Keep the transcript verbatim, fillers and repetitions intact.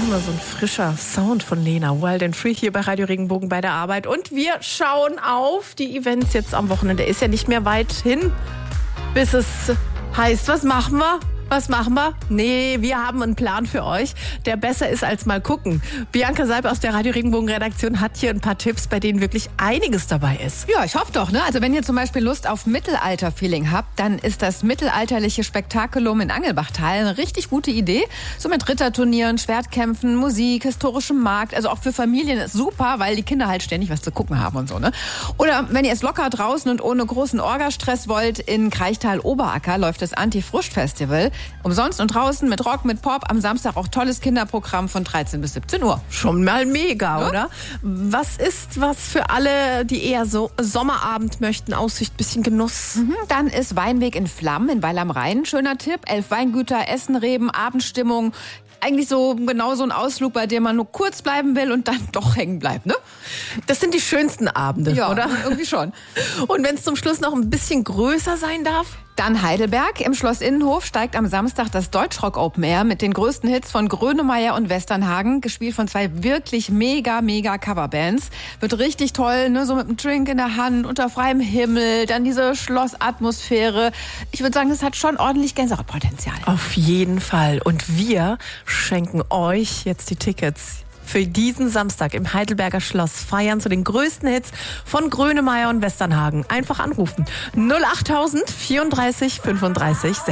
Mal so ein frischer Sound von Lena Wild and Free hier bei Radio Regenbogen bei der Arbeit. Und wir schauen auf die Events jetzt am Wochenende. Ist ja nicht mehr weit hin, bis es heißt, was machen wir? Was machen wir? Nee, wir haben einen Plan für euch, der besser ist als mal gucken. Bianca Seib aus der Radio Regenbogen Redaktion hat hier ein paar Tipps, bei denen wirklich einiges dabei ist. Ja, ich hoffe doch, ne? Also wenn ihr zum Beispiel Lust auf Mittelalter-Feeling habt, dann ist das mittelalterliche Spektakulum in Angelbachtal eine richtig gute Idee. So mit Ritterturnieren, Schwertkämpfen, Musik, historischem Markt. Also auch für Familien ist super, weil die Kinder halt ständig was zu gucken haben und so, ne? Oder wenn ihr es locker draußen und ohne großen Orgastress wollt, in Kraichtal-Oberacker läuft das Anti-Fruscht-Festival. Umsonst und draußen mit Rock, mit Pop. Am Samstag auch tolles Kinderprogramm von dreizehn bis siebzehn Uhr. Schon mal mega, Ja. oder? Was ist was für alle, die eher so Sommerabend möchten? Aussicht, bisschen Genuss. Mhm, dann ist Weinweg in Flammen in Weil am Rhein. Schöner Tipp. Elf Weingüter, Essen, Reben, Abendstimmung. Eigentlich so genau so ein Ausflug, bei dem man nur kurz bleiben will und dann doch hängen bleibt, ne? Das sind die schönsten Abende, Ja, oder? irgendwie schon. Und wenn es zum Schluss noch ein bisschen größer sein darf? Dann Heidelberg. Im Schloss Innenhof steigt am Samstag das Deutschrock Open Air mit den größten Hits von Grönemeyer und Westernhagen, gespielt von zwei wirklich mega, mega Coverbands. Wird richtig toll, ne? So mit einem Drink in der Hand, unter freiem Himmel, dann diese Schlossatmosphäre. Ich würde sagen, das hat schon ordentlich Gänsehautpotenzial. Auf jeden Fall. Und wir schenken euch jetzt die Tickets für diesen Samstag im Heidelberger Schloss feiern zu den größten Hits von Grönemeyer und Westernhagen. Einfach anrufen. null acht tausend vierunddreißig fünfunddreißig